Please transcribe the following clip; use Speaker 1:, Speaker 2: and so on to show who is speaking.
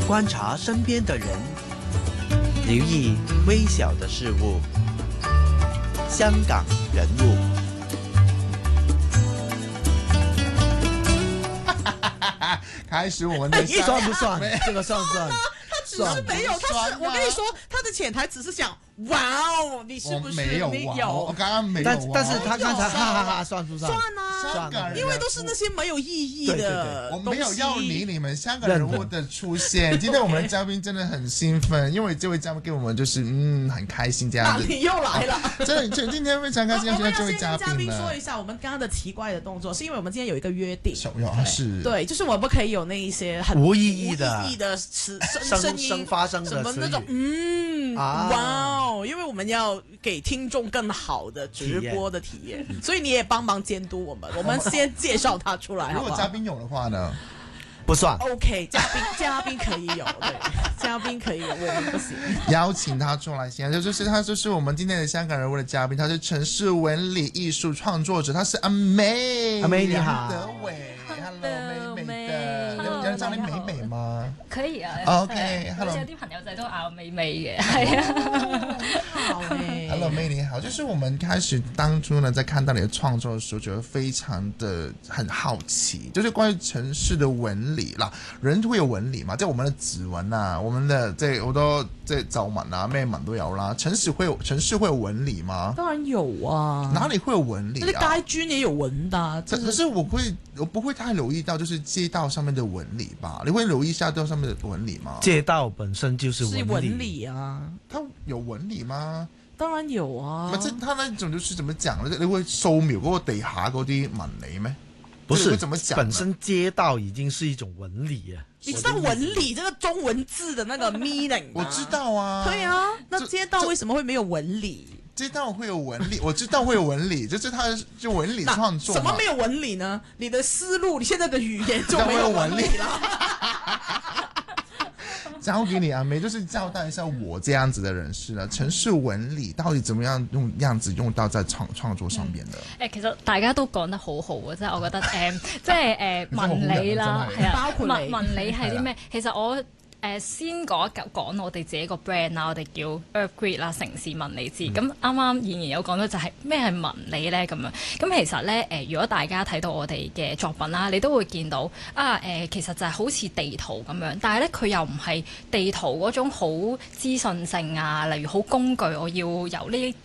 Speaker 1: 观察身边的人，留意微小的事物。香港人物，
Speaker 2: 开始我们的
Speaker 1: 算不算？这个算不算？
Speaker 3: 只是没有，他是我跟你说，他的潜台词是想，哇哦，你是不是
Speaker 2: 没有？我刚刚没有，
Speaker 1: 但是他刚才哈哈哈算不算？
Speaker 3: 算啊，
Speaker 2: 香港人
Speaker 3: 因为都是那些没有意义的
Speaker 2: 我没有要你们香港人物的出现。今天我们的嘉宾真的很兴奋，因为这位嘉宾给我们就是很开心这样子。
Speaker 3: 你又来了，
Speaker 2: 真的，今天非常开心要见到这位嘉宾。
Speaker 3: 嘉宾说一下，我们刚刚的奇怪的动作，是因为我们今天有一个约定，
Speaker 2: 是
Speaker 3: 对，就是我们不可以有那一些很
Speaker 1: 无意义的
Speaker 3: 声音
Speaker 1: 发生的
Speaker 3: 什么那种哇哦，因为我们要给听众更好的直播的体验，所以你也帮忙监督我们。我们先介绍他出来，
Speaker 2: 如果嘉宾有的话呢？
Speaker 1: 不算。
Speaker 3: OK， 嘉宾可以有，对，嘉宾可以有，我们不行。
Speaker 2: 邀请他出来先，他就是我们今天的香港人物的嘉宾，他是城市纹理艺术创作者，他是阿妹。
Speaker 1: 阿妹你好。
Speaker 2: 德伟 ，Hello 美美的，有人叫你美美吗？
Speaker 4: 可以啊。
Speaker 2: OK，Hello。
Speaker 4: 有啲朋友仔都嗌我美美嘅，係啊。
Speaker 3: 好誒
Speaker 2: ，Hello 妹你好，就是我們開始當初呢，在看到你的創作的時候，覺得非常的很好奇，就是關於城市的紋理啦，人會有紋理嘛，即係我們的指紋啊，我們的即係好多即係皺紋啊，咩紋都有啦。城市會有紋理嗎？
Speaker 3: 當然有啊，
Speaker 2: 哪裡會有紋理啊？
Speaker 3: 那街磚也有紋的，
Speaker 2: 可是我不會太留意到，就是街道上面的紋理吧？你會留意下街道上面的紋理嗎？
Speaker 1: 街道本身就是
Speaker 3: 紋理啊，
Speaker 2: 它有紋理嗎？
Speaker 3: 當然有啊。
Speaker 2: 即係他那種就是怎麼講呢？你會掃描嗰個地下嗰啲紋理咩？
Speaker 1: 不是，
Speaker 2: 怎麼講？
Speaker 1: 本身街道已經是一種紋理啊。
Speaker 3: 你知道紋理這個中文字的那個 meaning 嗎？
Speaker 2: 我知道啊。
Speaker 3: 對啊，那街道為什麼會沒有紋理？
Speaker 2: 街道會有紋理，我知道會有紋理，就是它就紋理創作。
Speaker 3: 什麼沒有紋理呢？你的思路，你現在的語言就沒有紋理了。
Speaker 2: 交給你阿妹，就是交代一下我這樣子的人士啦。城市紋理到底怎麼樣用到在創作上邊的？
Speaker 4: 其實大家都講得好好啊，即係我覺得即係紋理啦，係啊，
Speaker 3: 包括
Speaker 4: 紋理係啲咩？其實我先講我哋自己個 brand 啦，我哋叫 Earthgrid 啦，城市紋理誌。咁啱啱妍妍有講到就係咩係紋理咧咁樣。咁其實咧如果大家睇到我哋嘅作品啦，你都會見到其實就係好似地圖咁樣，但係咧佢又唔係地圖嗰種好資訊性啊，例如好工具，我要由呢